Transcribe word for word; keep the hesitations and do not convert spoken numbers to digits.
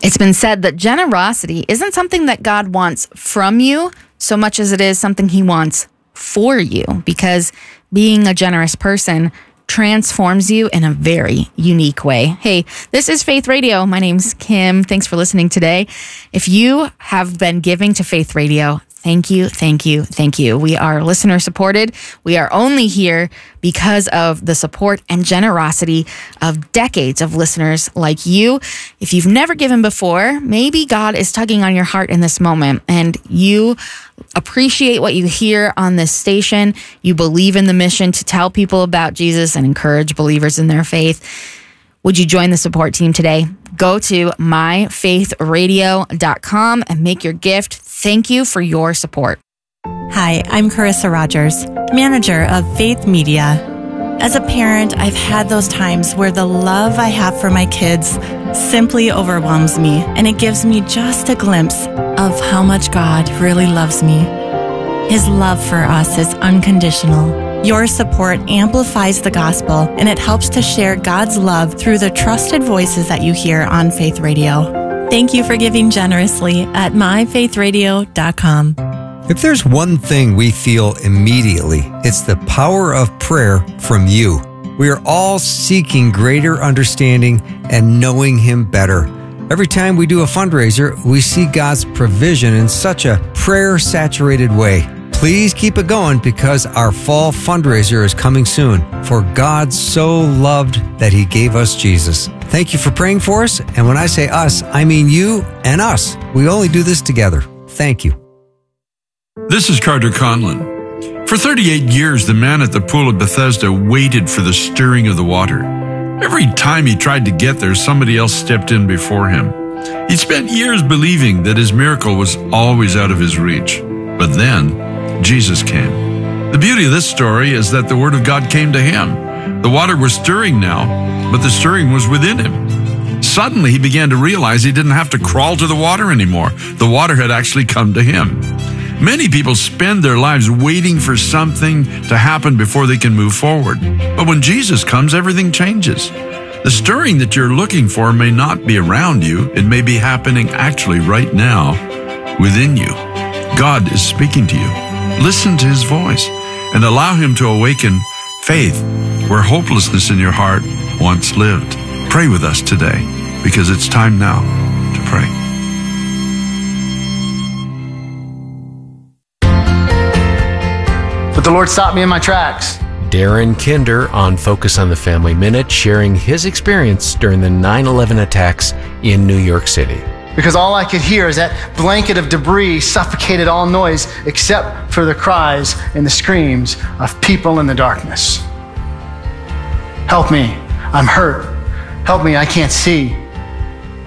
It's been said that generosity isn't something that God wants from you so much as it is something he wants for you, because being a generous person transforms you in a very unique way. Hey, this is Faith Radio. My name's Kim. Thanks for listening today. If you have been giving to Faith Radio, thank you, thank you, thank you. We are listener supported. We are only here because of the support and generosity of decades of listeners like you. If you've never given before, maybe God is tugging on your heart in this moment and you appreciate what you hear on this station. You believe in the mission to tell people about Jesus and encourage believers in their faith. Would you join the support team today? Go to my faith radio dot com and make your gift. Thank you for your support. Hi, I'm Carissa Rogers, manager of Faith Media. As a parent, I've had those times where the love I have for my kids simply overwhelms me, and it gives me just a glimpse of how much God really loves me. His love for us is unconditional. Your support amplifies the gospel, and it helps to share God's love through the trusted voices that you hear on Faith Radio. Thank you for giving generously at my faith radio dot com. If there's one thing we feel immediately, it's the power of prayer from you. We are all seeking greater understanding and knowing Him better. Every time we do a fundraiser, we see God's provision in such a prayer-saturated way. Please keep it going because our fall fundraiser is coming soon. For God so loved that He gave us Jesus. Thank you for praying for us. And when I say us, I mean you and us. We only do this together. Thank you. This is Carter Conlon. For thirty-eight years, the man at the pool of Bethesda waited for the stirring of the water. Every time he tried to get there, somebody else stepped in before him. He spent years believing that his miracle was always out of his reach. But then, Jesus came. The beauty of this story is that the Word of God came to him. The water was stirring now, but the stirring was within him. Suddenly, he began to realize he didn't have to crawl to the water anymore. The water had actually come to him. Many people spend their lives waiting for something to happen before they can move forward. But when Jesus comes, everything changes. The stirring that you're looking for may not be around you. It may be happening actually right now within you. God is speaking to you. Listen to His voice and allow Him to awaken faith where hopelessness in your heart once lived. Pray with us today because it's time now to pray. But the Lord stopped me in my tracks. Darren Kinder on Focus on the Family Minute, sharing his experience during the nine eleven attacks in New York City. Because all I could hear is that blanket of debris suffocated all noise except for the cries and the screams of people in the darkness. Help me, I'm hurt. Help me, I can't see.